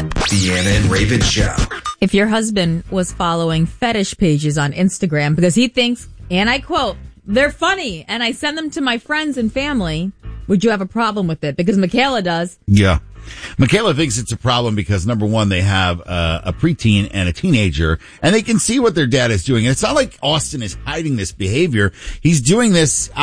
The Anna and Raven Show. If your husband was following fetish pages on Instagram because he thinks, and I quote, they're funny and I send them to my friends and family, would you have a problem with it? Because Michaela does. Yeah. Michaela thinks it's a problem because, number one, they have a preteen and a teenager, and they can see what their dad is doing. And it's not like Austin is hiding this behavior. He's doing this